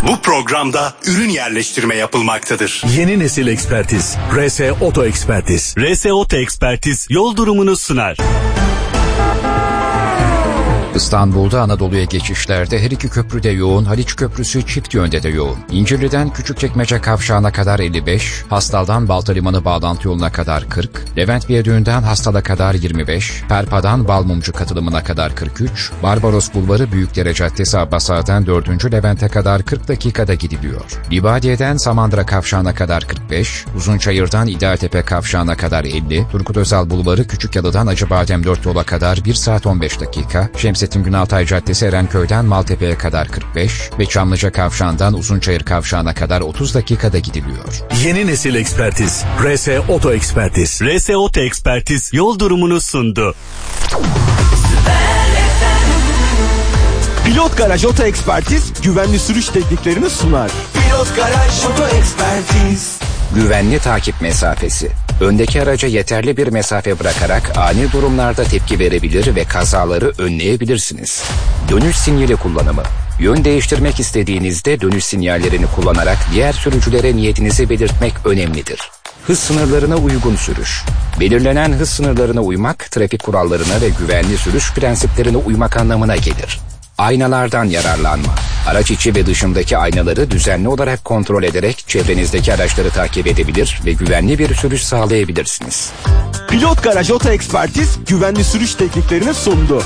Bu programda ürün yerleştirme yapılmaktadır. Yeni nesil ekspertiz. RS Oto Ekspertiz. RS Oto Ekspertiz yol durumunu sunar. İstanbul'da Anadolu'ya geçişlerde her iki köprü de yoğun, Haliç Köprüsü çift yönde de yoğun. İncirli'den Küçükçekmece kavşağına kadar 55, Hastal'dan Baltalimanı bağlantı yoluna kadar 40, Levent Viyadüğü'nden Hastal'a kadar 25, Perpa'dan Balmumcu katılımına kadar 43, Barbaros Bulvarı Büyükdere Caddesi Abbas Ağa'dan 4. Levent'e kadar 40 dakikada gidiliyor. Libadiye'den Samandıra kavşağına kadar 45, Uzunçayır'dan İdealtepe kavşağına kadar 50, Turgut Özal Bulvarı Küçükyalı'dan Acıbadem 4 yola kadar 1 saat 15 dakika, Şemsettin Günaltay Caddesi Erenköy'den Maltepe'ye kadar 45 ve Çamlıca Kavşağı'ndan Uzunçayır Kavşağı'na kadar 30 dakikada gidiliyor. Yeni nesil ekspertiz. RS Oto Ekspertiz. RS Oto Ekspertiz yol durumunu sundu. Pilot Garaj Oto Ekspertiz güvenli sürüş tekniklerini sunar. Pilot Garaj Oto Ekspertiz. Güvenli takip mesafesi. Öndeki araca yeterli bir mesafe bırakarak ani durumlarda tepki verebilir ve kazaları önleyebilirsiniz. Dönüş sinyali kullanımı. Yön değiştirmek istediğinizde dönüş sinyallerini kullanarak diğer sürücülere niyetinizi belirtmek önemlidir. Hız sınırlarına uygun sürüş. Belirlenen hız sınırlarına uymak, trafik kurallarına ve güvenli sürüş prensiplerine uymak anlamına gelir. Aynalardan yararlanma. Araç içi ve dışındaki aynaları düzenli olarak kontrol ederek çevrenizdeki araçları takip edebilir ve güvenli bir sürüş sağlayabilirsiniz. Pilot Garaj Oto Ekspertiz güvenli sürüş tekniklerini sundu.